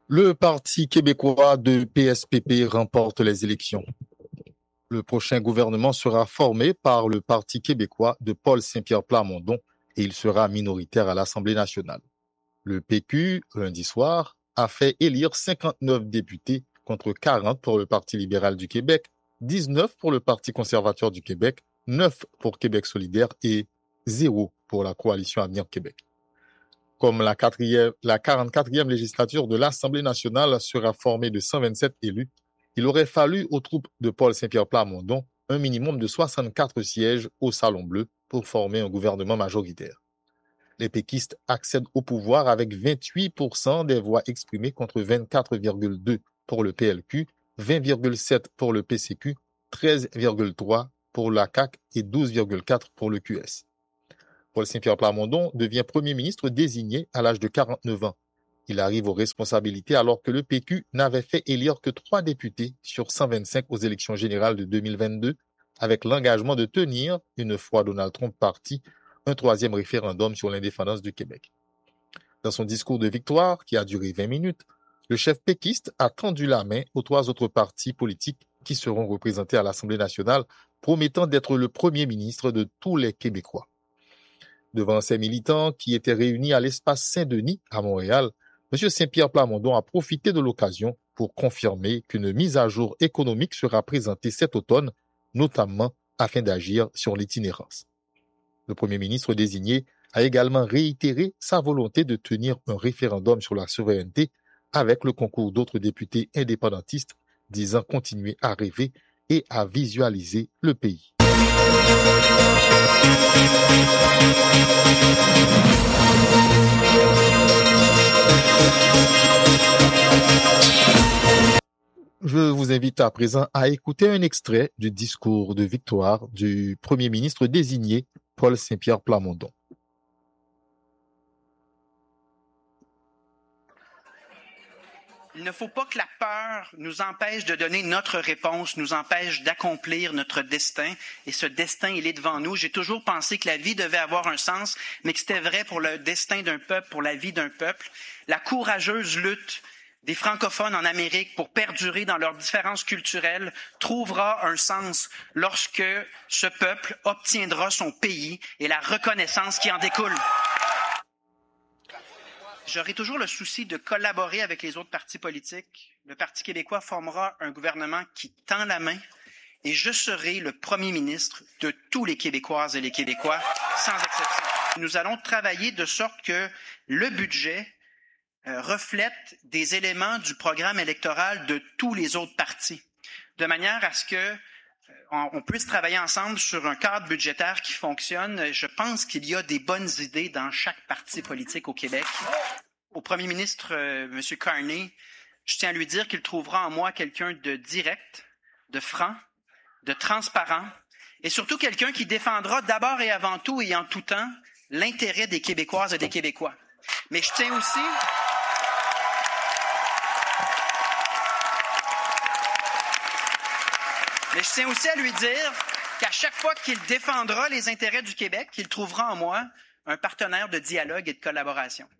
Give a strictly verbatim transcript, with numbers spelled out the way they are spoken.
Le Parti québécois de P S P P remporte les élections. Le prochain gouvernement sera formé par le Parti québécois de Paul Saint-Pierre Plamondon et il sera minoritaire à l'Assemblée nationale. Le P Q, lundi soir, a fait élire cinquante-neuf députés contre quarante pour le Parti libéral du Québec, dix-neuf pour le Parti conservateur du Québec, neuf pour Québec solidaire et zéro pour la coalition Avenir Québec. Comme la, la quarante-quatrième législature de l'Assemblée nationale sera formée de cent vingt-sept élus, il aurait fallu aux troupes de Paul Saint-Pierre Plamondon un minimum de soixante-quatre sièges au Salon Bleu pour former un gouvernement majoritaire. Les péquistes accèdent au pouvoir avec vingt-huit pour cent des voix exprimées contre vingt-quatre virgule deux pour le P L Q, vingt virgule sept pour le P C Q, treize virgule trois pour la C A Q et douze virgule quatre pour le Q S. Paul Saint-Pierre Plamondon devient premier ministre désigné à l'âge de quarante-neuf ans. Il arrive aux responsabilités alors que le P Q n'avait fait élire que trois députés sur cent vingt-cinq aux élections générales de deux mille vingt-deux, avec l'engagement de tenir, une fois Donald Trump parti, un troisième référendum sur l'indépendance du Québec. Dans son discours de victoire, qui a duré vingt minutes, le chef péquiste a tendu la main aux trois autres partis politiques qui seront représentés à l'Assemblée nationale, promettant d'être le premier ministre de tous les Québécois. Devant ses militants qui étaient réunis à l'espace Saint-Denis à Montréal, M. Saint-Pierre Plamondon a profité de l'occasion pour confirmer qu'une mise à jour économique sera présentée cet automne, notamment afin d'agir sur l'itinérance. Le premier ministre désigné a également réitéré sa volonté de tenir un référendum sur la souveraineté avec le concours d'autres députés indépendantistes disant continuer à rêver et à visualiser le pays. Je vous invite à présent à écouter un extrait du discours de victoire du Premier ministre désigné, Paul Saint-Pierre Plamondon. Il ne faut pas que la peur nous empêche de donner notre réponse, nous empêche d'accomplir notre destin. Et ce destin, il est devant nous. J'ai toujours pensé que la vie devait avoir un sens, mais que c'était vrai pour le destin d'un peuple, pour la vie d'un peuple. La courageuse lutte des francophones en Amérique pour perdurer dans leurs différences culturelles trouvera un sens lorsque ce peuple obtiendra son pays et la reconnaissance qui en découle. J'aurai toujours le souci de collaborer avec les autres partis politiques. Le Parti québécois formera un gouvernement qui tend la main et je serai le premier ministre de tous les Québécoises et les Québécois, sans exception. Nous allons travailler de sorte que le budget euh, reflète des éléments du programme électoral de tous les autres partis, de manière à ce que euh, on puisse travailler ensemble sur un cadre budgétaire qui fonctionne. Je pense qu'il y a des bonnes idées dans chaque parti politique au Québec. Au premier ministre, euh, M. Carney, je tiens à lui dire qu'il trouvera en moi quelqu'un de direct, de franc, de transparent, et surtout quelqu'un qui défendra d'abord et avant tout et en tout temps l'intérêt des Québécoises et des Québécois. Mais je tiens aussi... Mais je tiens aussi à lui dire qu'à chaque fois qu'il défendra les intérêts du Québec, qu'il trouvera en moi un partenaire de dialogue et de collaboration.